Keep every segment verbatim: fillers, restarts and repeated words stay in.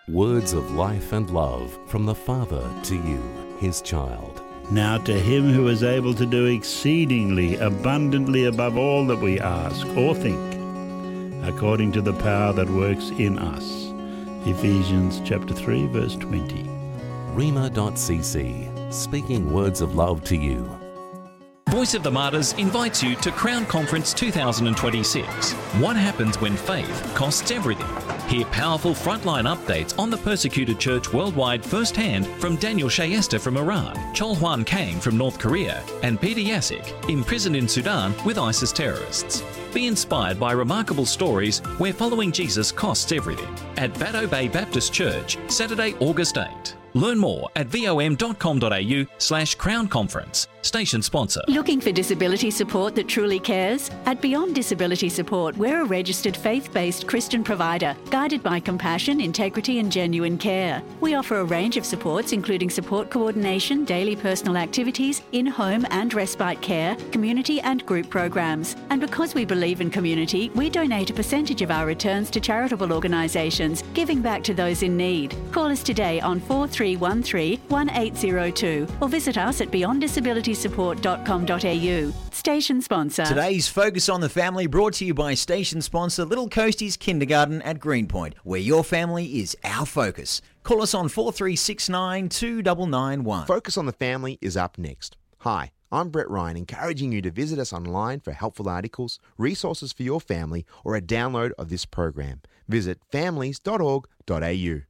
Words of life and love from the Father to you, his child. Now to him who is able to do exceedingly abundantly above all that we ask or think, according to the power that works in us. Ephesians chapter three, verse twenty. Rhema dot c c, speaking words of love to you. Voice of the Martyrs invites you to Crown Conference two thousand twenty-six. What happens when faith costs everything? Hear powerful frontline updates on the persecuted church worldwide firsthand from Daniel Shayesta from Iran, Chol Hwan Kang from North Korea, and Peter Yasik, imprisoned in Sudan with ISIS terrorists. Be inspired by remarkable stories where following Jesus costs everything at Baddo Bay Baptist Church, Saturday, August eighth. Learn more at vom dot com dot a u slash crown conference. Station sponsor. Looking for disability support that truly cares? At Beyond Disability Support, we're a registered faith-based Christian provider, guided by compassion, integrity and genuine care. We offer a range of supports, including support coordination, daily personal activities, in-home and respite care, community and group programs. And because we believe in community, we donate a percentage of our returns to charitable organisations, giving back to those in need. Call us today on four three one three, one eight zero two or visit us at beyond disability support dot com dot a u. Station sponsor. Today's Focus on the Family brought to you by station sponsor Little Coasties Kindergarten at Greenpoint, where your family is our focus. Call us on four three six nine, two nine nine one. Focus on the Family is up next. Hi, I'm Brett Ryan, encouraging you to visit us online for helpful articles, resources for your family, or a download of this program. Visit families dot org dot a u.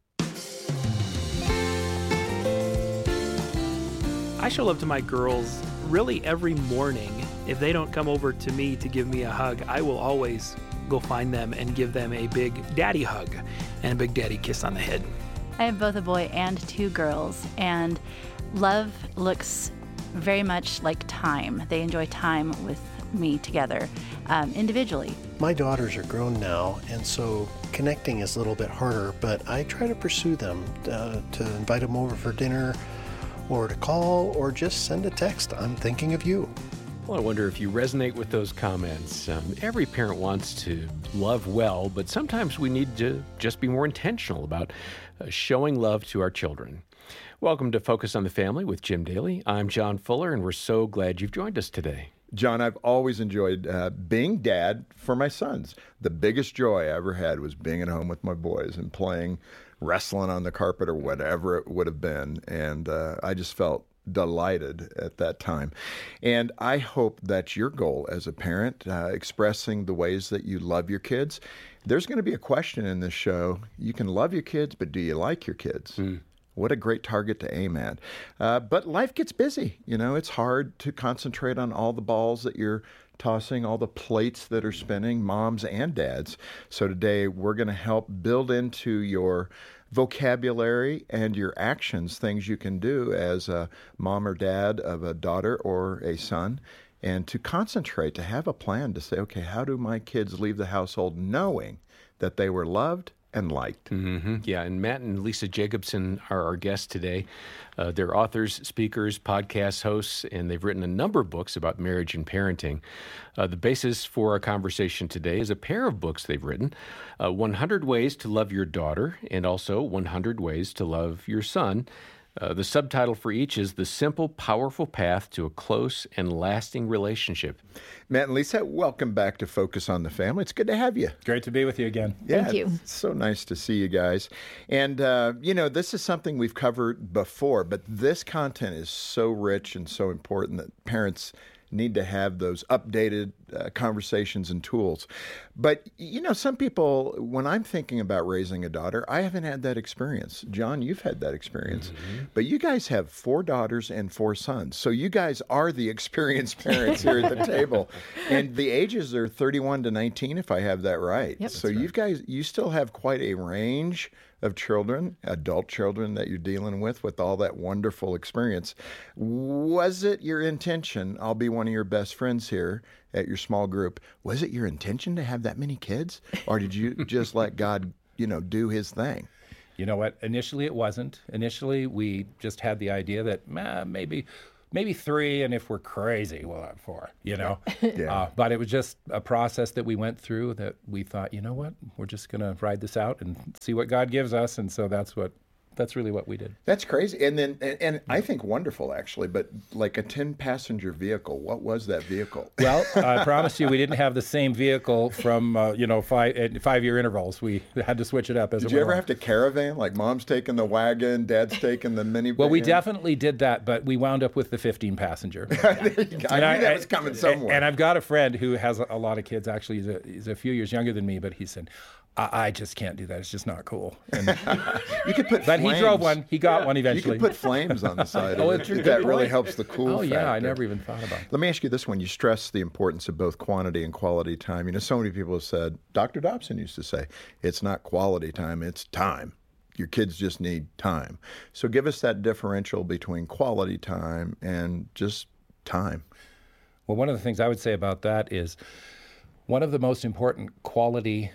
I show love to my girls really every morning. If they don't come over to me to give me a hug, I will always go find them and give them a big daddy hug and a big daddy kiss on the head. I have both a boy and two girls, and love looks very much like time. They enjoy time with me together, um, individually. My daughters are grown now, and so connecting is a little bit harder, but I try to pursue them, uh, to invite them over for dinner, or to call, or just send a text. I'm thinking of you. Well, I wonder if you resonate with those comments. Um, every parent wants to love well, but sometimes we need to just be more intentional about uh, showing love to our children. Welcome to Focus on the Family with Jim Daly. I'm John Fuller, and we're so glad you've joined us today. John, I've always enjoyed uh, being dad for my sons. The biggest joy I ever had was being at home with my boys and playing wrestling on the carpet or whatever it would have been. And uh, I just felt delighted at that time. And I hope that's your goal as a parent, uh, expressing the ways that you love your kids. There's going to be a question in this show. You can love your kids, but do you like your kids? Mm. What a great target to aim at. Uh, but life gets busy. You know, it's hard to concentrate on all the balls that you're tossing, all the plates that are spinning, moms and dads. So today we're going to help build into your vocabulary and your actions things you can do as a mom or dad of a daughter or a son, and to concentrate, to have a plan to say, okay, how do my kids leave the household knowing that they were loved and liked? Mm-hmm. Yeah, and Matt and Lisa Jacobson are our guests today. Uh, they're authors, speakers, podcast hosts, and they've written a number of books about marriage and parenting. Uh, the basis for our conversation today is a pair of books they've written, uh, one hundred Ways to Love Your Daughter and also one hundred Ways to Love Your Son. Uh, the subtitle for each is The Simple, Powerful Path to a Close and Lasting Relationship. Matt and Lisa, welcome back to Focus on the Family. It's good to have you. Great to be with you again. Yeah, Thank you. It's so nice to see you guys. And, uh, you know, this is something we've covered before, but this content is so rich and so important that parents need to have those updated uh, conversations and tools. But, you know, some people, when I'm thinking about raising a daughter, I haven't had that experience. John, you've had that experience. Mm-hmm. But you guys have four daughters and four sons. So you guys are the experienced parents here at the table. And the ages are thirty-one to nineteen, if I have that right. Yep. So you guys, you still have quite a range of children, adult children that you're dealing with, with all that wonderful experience. Was it your intention, I'll be one of your best friends here at your small group, was it your intention to have that many kids? Or did you just let God, you know, do his thing? You know what? Initially, it wasn't. Initially, we just had the idea that ah, maybe maybe three, and if we're crazy, we'll have four, you know? Yeah. Uh, but it was just a process that we went through that we thought, you know what, we're just going to ride this out and see what God gives us. And so that's what, that's really what we did. That's crazy. And then, and, and I think wonderful, actually, but like a ten-passenger vehicle, what was that vehicle? Well, I promise you, we didn't have the same vehicle from, uh, you know, five, at five-year intervals. We had to switch it up as Did it you went ever along. have to caravan? Like mom's taking the wagon, dad's taking the minivan? Well, we definitely did that, but we wound up with the fifteen-passenger. I knew that was coming somewhere. And I've got a friend who has a, a lot of kids. Actually, he's a, he's a few years younger than me, but he said, I, I just can't do that. It's just not cool. And, you could put but flames. he drove one. He got Yeah. one eventually. You could put flames on the side Oh, of it's it. a good That really point. helps the cool Oh, yeah. I factor. never even thought about that. Let me ask you this one. You stress the importance of both quantity and quality time. You know, so many people have said, Doctor Dobson used to say, it's not quality time, it's time. Your kids just need time. So give us that differential between quality time and just time. Well, one of the things I would say about that is one of the most important quality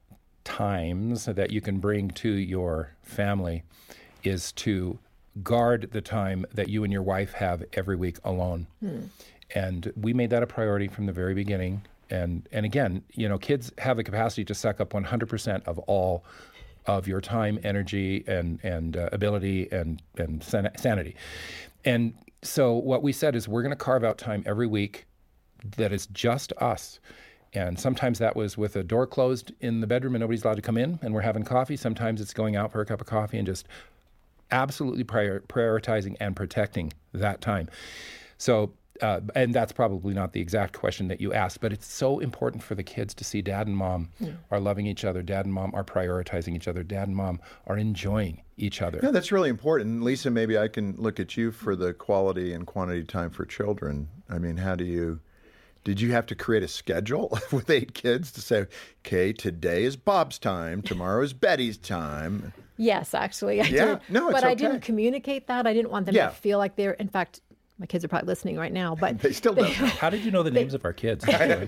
times that you can bring to your family is to guard the time that you and your wife have every week alone. Hmm. And we made that a priority from the very beginning. And and again, you know, kids have the capacity to suck up one hundred percent of all of your time, energy, and and uh, ability and and san- sanity. And so what we said is we're going to carve out time every week that is just us. And sometimes that was with a door closed in the bedroom and nobody's allowed to come in and we're having coffee. Sometimes it's going out for a cup of coffee and just absolutely prior, prioritizing and protecting that time. So, uh, and that's probably not the exact question that you asked, but it's so important for the kids to see dad and mom yeah. are loving each other. Dad and mom are prioritizing each other. Dad and mom are enjoying each other. Yeah, that's really important. Lisa, maybe I can look at you for the quality and quantity time for children. I mean, how do you... Did you have to create a schedule with eight kids to say, okay, today is Bob's time, tomorrow is Betty's time? Yes, actually, I yeah? did. No, it's but okay. I didn't communicate that. I didn't want them yeah. to feel like they're, in fact, my kids are probably listening right now, but they still don't. How did you know the names of our kids?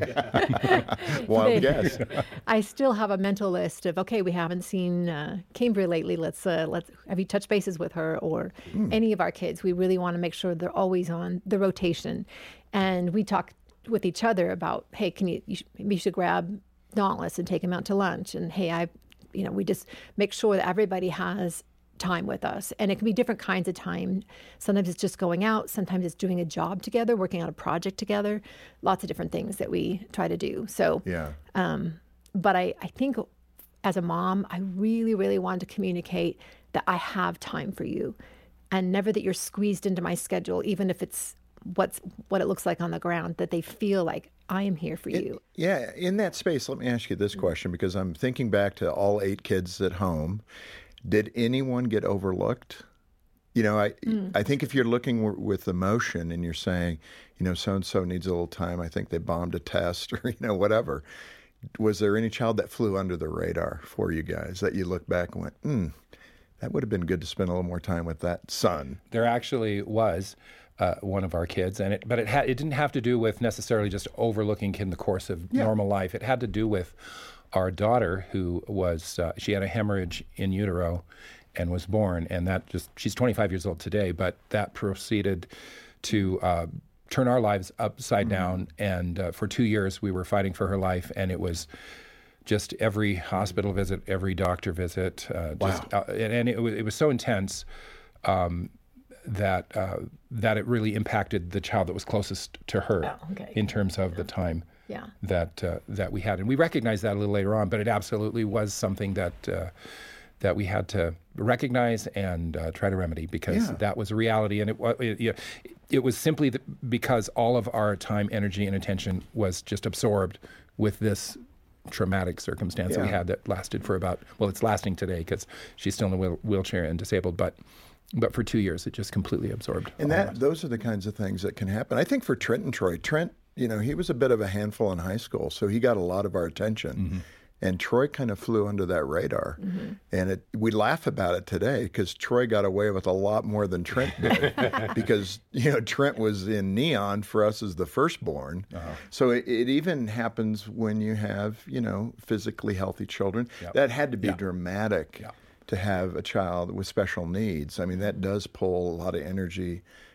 Wild guess. I still have a mental list of, okay, we haven't seen uh, Cambria lately. Let's uh, let's have you touch bases with her or mm. any of our kids. We really want to make sure they're always on the rotation, and we talk with each other about, hey, can you, you should, maybe you should grab Dauntless and take him out to lunch, and hey, I, you know, we just make sure that everybody has time with us. And it can be different kinds of time. Sometimes it's just going out. Sometimes it's doing a job together, working on a project together. Lots of different things that we try to do. So, yeah. Um, but I, I think as a mom, I really, really wanted to communicate that I have time for you, and never that you're squeezed into my schedule, even if it's what's what it looks like on the ground, that they feel like I am here for it, you. Yeah. In that space, let me ask you this question, because I'm thinking back to all eight kids at home. Did anyone get overlooked? You know, I mm. I think if you're looking w- with emotion and you're saying, you know, so-and-so needs a little time, I think they bombed a test or, you know, whatever. Was there any child that flew under the radar for you guys that you look back and went, hmm, that would have been good to spend a little more time with that son? There actually was uh, one of our kids, and it, but it, ha- it didn't have to do with necessarily just overlooking in the course of yeah. normal life. It had to do with our daughter, who was, uh, she had a hemorrhage in utero and was born, and that just, she's twenty-five years old today, but that proceeded to uh, turn our lives upside mm-hmm. down, and uh, for two years we were fighting for her life, and it was just every hospital visit, every doctor visit, uh, wow. just, uh, and, and it was, it was so intense um, that uh, that it really impacted the child that was closest to her oh, okay. in terms of the time. Yeah. that uh, that we had, and we recognized that a little later on. But it absolutely was something that uh, that we had to recognize and uh, try to remedy, because yeah. that was a reality, and it was it, it was simply the, because all of our time, energy, and attention was just absorbed with this traumatic circumstance yeah. that we had that lasted for about well, it's lasting today because she's still in a wheel- wheelchair and disabled, but. But for two years, it just completely absorbed. And that those are the kinds of things that can happen. I think for Trent and Troy, Trent, you know, he was a bit of a handful in high school, so he got a lot of our attention. Mm-hmm. And Troy kind of flew under that radar. Mm-hmm. And it, we laugh about it today because Troy got away with a lot more than Trent did. Because, you know, Trent was in neon for us as the firstborn. Uh-huh. So it, it even happens when you have, you know, physically healthy children. Yep. That had to be yeah. dramatic. Yeah. To have a child with special needs. I mean, that does pull a lot of energy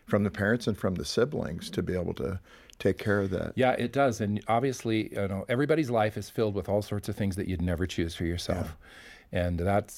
from the parents and from the siblings to be able to take care of that. Yeah, it does. And obviously, you know, everybody's life is filled with all sorts of things that you'd never choose for yourself. Yeah. And that's